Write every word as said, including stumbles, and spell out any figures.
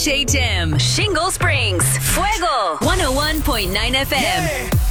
H A T M, Shingle Springs, Fuego, one oh one point nine F M. Yeah.